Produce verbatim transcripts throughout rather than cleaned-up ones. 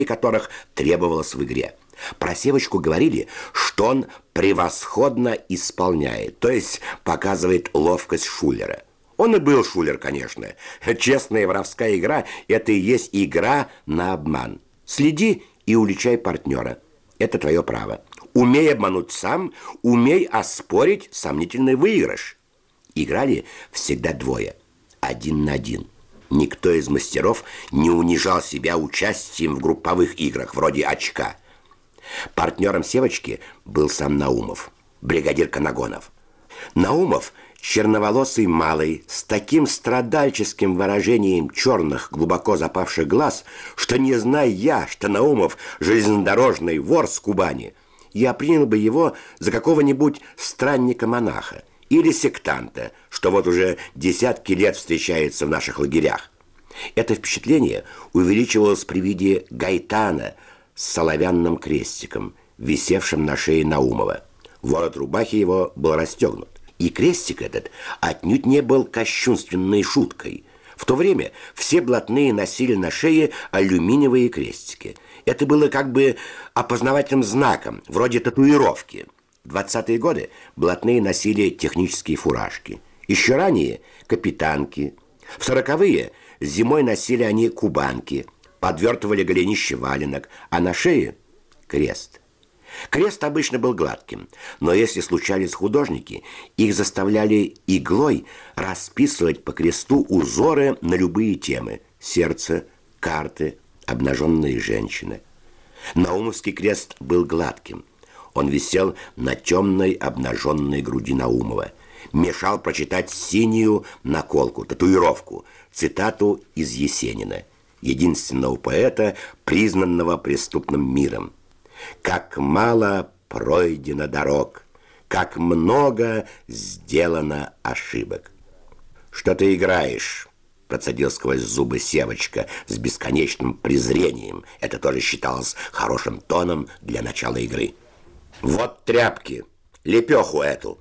которых требовалось в игре. Про Севочку говорили, что он превосходно исполняет, то есть показывает ловкость шулера. Он и был шулер, конечно. Честная воровская игра – это и есть игра на обман. Следи и уличай партнера. Это твое право. Умей обмануть сам, умей оспорить сомнительный выигрыш. Играли всегда двое, один на один. Никто из мастеров не унижал себя участием в групповых играх, вроде очка. Партнером Севочки был сам Наумов, бригадир Канагонов. Наумов – черноволосый малый, с таким страдальческим выражением черных, глубоко запавших глаз, что, не зная я, что Наумов – железнодорожный вор с Кубани, я принял бы его за какого-нибудь странника-монаха или сектанта, что вот уже десятки лет встречается в наших лагерях. Это впечатление увеличивалось при виде Гайтана с соловянным крестиком, висевшим на шее Наумова. Ворот рубахи его был расстегнут. И крестик этот отнюдь не был кощунственной шуткой. В то время все блатные носили на шее алюминиевые крестики. Это было как бы опознавательным знаком, вроде татуировки. В двадцатые годы блатные носили технические фуражки. Еще ранее – капитанки. В сороковые зимой носили они кубанки, подвертывали голенище валенок, а на шее – крест. Крест обычно был гладким, но если случались художники, их заставляли иглой расписывать по кресту узоры на любые темы – сердце, карты, обнаженные женщины. Наумовский крест был гладким. Он висел на темной обнаженной груди Наумова. Мешал прочитать синюю наколку, татуировку, цитату из Есенина, единственного поэта, признанного преступным миром. «Как мало пройдено дорог, как много сделано ошибок». «Что ты играешь?» – процедил сквозь зубы Севочка с бесконечным презрением. Это тоже считалось хорошим тоном для начала игры. «Вот тряпки, лепеху эту».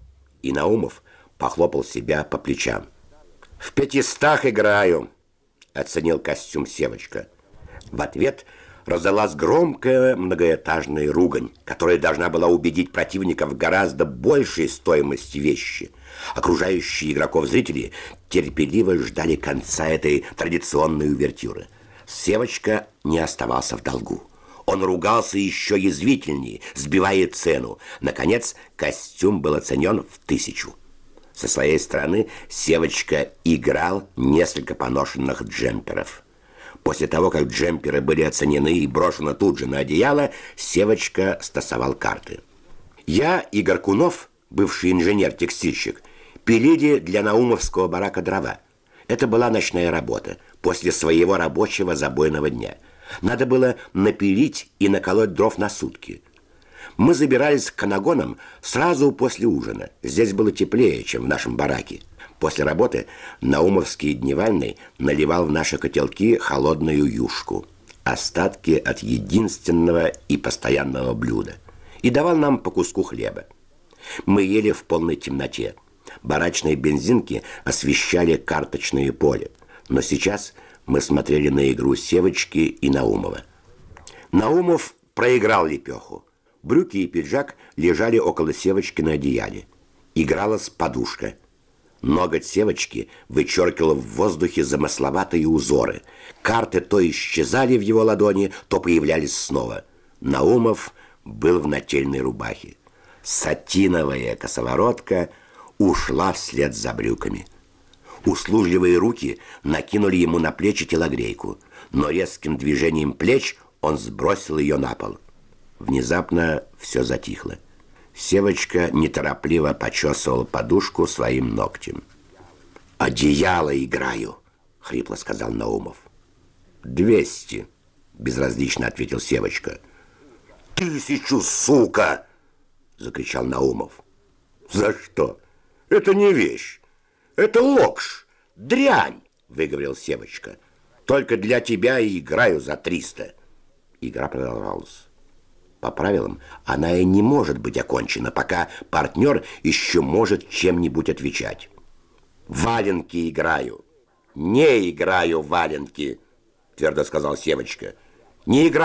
И Наумов похлопал себя по плечам. «В пятистах играю», – оценил костюм Севочка. В ответ раздалась громкая многоэтажная ругань, которая должна была убедить противников в гораздо большей стоимости вещи. Окружающие игроков зрители терпеливо ждали конца этой традиционной увертюры. Севочка не оставался в долгу. Он ругался еще язвительнее, сбивая цену. Наконец, костюм был оценен в тысячу. Со своей стороны Севочка играл несколько поношенных джемперов. После того, как джемперы были оценены и брошены тут же на одеяло, Севочка стасовал карты. Я и Горкунов, бывший инженер-текстильщик, пилили для наумовского барака дрова. Это была ночная работа после своего рабочего забойного дня. Надо было напилить и наколоть дров на сутки. Мы забирались к Канагонам сразу после ужина. Здесь было теплее, чем в нашем бараке. После работы наумовский дневальный наливал в наши котелки холодную юшку, остатки от единственного и постоянного блюда, и давал нам по куску хлеба. Мы ели в полной темноте. Барачные бензинки освещали карточное поле, но сейчас мы смотрели на игру Севочки и Наумова. Наумов проиграл лепеху. Брюки и пиджак лежали около Севочки на одеяле. Игралась подушка. Ноготь Севочки вычеркивал в воздухе замысловатые узоры. Карты то исчезали в его ладони, то появлялись снова. Наумов был в нательной рубахе. Сатиновая косоворотка ушла вслед за брюками. Услужливые руки накинули ему на плечи телогрейку, но резким движением плеч он сбросил ее на пол. Внезапно все затихло. Севочка неторопливо почесывал подушку своим ногтем. «Одеяло играю», — хрипло сказал Наумов. «Двести», — безразлично ответил Севочка. «Тысячу, сука!» — закричал Наумов. «За что? Это не вещь. Это локш, дрянь», — выговорил Севочка. «Только для тебя и играю за триста». Игра продолжалась. По правилам, она и не может быть окончена, пока партнер еще может чем-нибудь отвечать. «Валенки играю». «Не играю в валенки», — твердо сказал Севочка. Не играй.